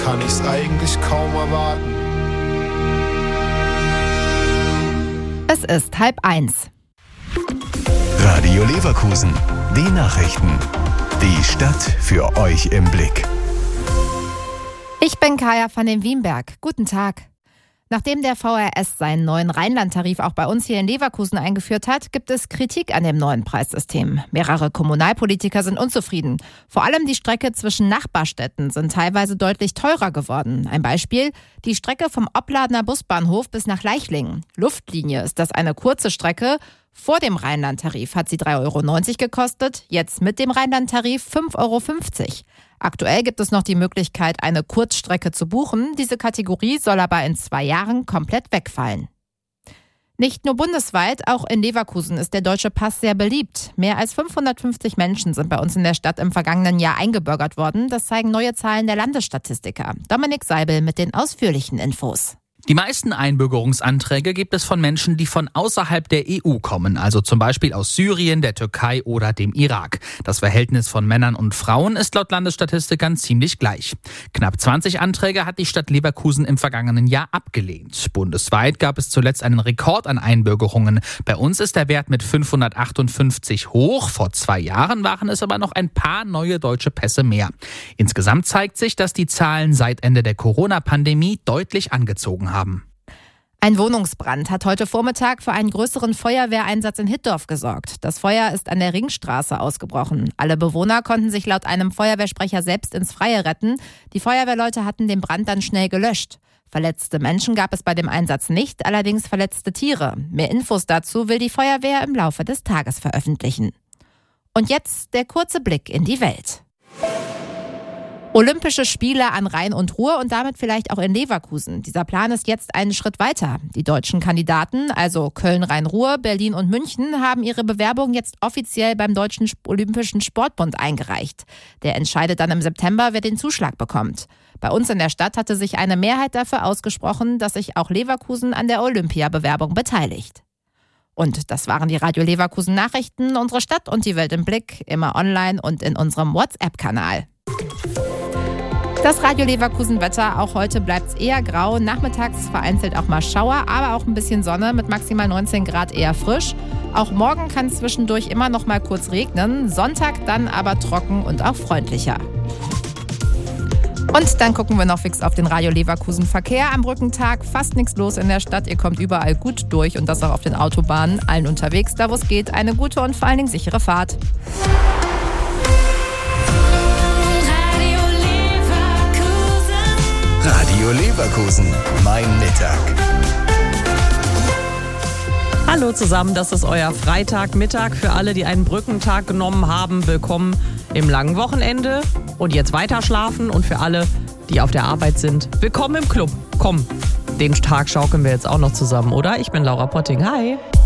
kann ich's eigentlich kaum erwarten. Es ist 12:30. Radio Leverkusen, die Nachrichten. Die Stadt für euch im Blick. Ich bin Kaya van den Wienberg. Guten Tag. Nachdem der VRS seinen neuen Rheinland-Tarif auch bei uns hier in Leverkusen eingeführt hat, gibt es Kritik an dem neuen Preissystem. Mehrere Kommunalpolitiker sind unzufrieden. Vor allem die Strecke zwischen Nachbarstädten sind teilweise deutlich teurer geworden. Ein Beispiel: die Strecke vom Opladener Busbahnhof bis nach Leichlingen. Luftlinie ist das eine kurze Strecke. Vor dem Rheinland-Tarif hat sie 3,90 € gekostet, jetzt mit dem Rheinland-Tarif 5,50 €. Aktuell gibt es noch die Möglichkeit, eine Kurzstrecke zu buchen. Diese Kategorie soll aber in 2 Jahren komplett wegfallen. Nicht nur bundesweit, auch in Leverkusen ist der deutsche Pass sehr beliebt. Mehr als 550 Menschen sind bei uns in der Stadt im vergangenen Jahr eingebürgert worden. Das zeigen neue Zahlen der Landesstatistiker. Dominik Seibel mit den ausführlichen Infos. Die meisten Einbürgerungsanträge gibt es von Menschen, die von außerhalb der EU kommen, also zum Beispiel aus Syrien, der Türkei oder dem Irak. Das Verhältnis von Männern und Frauen ist laut Landesstatistikern ziemlich gleich. Knapp 20 Anträge hat die Stadt Leverkusen im vergangenen Jahr abgelehnt. Bundesweit gab es zuletzt einen Rekord an Einbürgerungen. Bei uns ist der Wert mit 558 hoch. Vor 2 Jahren waren es aber noch ein paar neue deutsche Pässe mehr. Insgesamt zeigt sich, dass die Zahlen seit Ende der Corona-Pandemie deutlich angezogen haben. Ein Wohnungsbrand hat heute Vormittag für einen größeren Feuerwehreinsatz in Hittorf gesorgt. Das Feuer ist an der Ringstraße ausgebrochen. Alle Bewohner konnten sich laut einem Feuerwehrsprecher selbst ins Freie retten. Die Feuerwehrleute hatten den Brand dann schnell gelöscht. Verletzte Menschen gab es bei dem Einsatz nicht, allerdings verletzte Tiere. Mehr Infos dazu will die Feuerwehr im Laufe des Tages veröffentlichen. Und jetzt der kurze Blick in die Welt. Olympische Spiele an Rhein und Ruhr und damit vielleicht auch in Leverkusen. Dieser Plan ist jetzt einen Schritt weiter. Die deutschen Kandidaten, also Köln, Rhein-Ruhr, Berlin und München, haben ihre Bewerbung jetzt offiziell beim Deutschen Olympischen Sportbund eingereicht. Der entscheidet dann im September, wer den Zuschlag bekommt. Bei uns in der Stadt hatte sich eine Mehrheit dafür ausgesprochen, dass sich auch Leverkusen an der Olympiabewerbung beteiligt. Und das waren die Radio Leverkusen Nachrichten, unsere Stadt und die Welt im Blick, immer online und in unserem WhatsApp-Kanal. Das Radio Leverkusen Wetter, auch heute bleibt es eher grau, nachmittags vereinzelt auch mal Schauer, aber auch ein bisschen Sonne mit maximal 19 Grad eher frisch. Auch morgen kann es zwischendurch immer noch mal kurz regnen, Sonntag dann aber trocken und auch freundlicher. Und dann gucken wir noch fix auf den Radio Leverkusen Verkehr. Am Brückentag fast nichts los in der Stadt, ihr kommt überall gut durch und das auch auf den Autobahnen, allen unterwegs, da wo es geht, eine gute und vor allen Dingen sichere Fahrt. Radio Leverkusen, mein Mittag. Hallo zusammen, das ist euer Freitagmittag. Für alle, die einen Brückentag genommen haben, willkommen im langen Wochenende und jetzt weiter schlafen. Und für alle, die auf der Arbeit sind, willkommen im Club. Komm, den Tag schaukeln wir jetzt auch noch zusammen, oder? Ich bin Laura Potting, hi.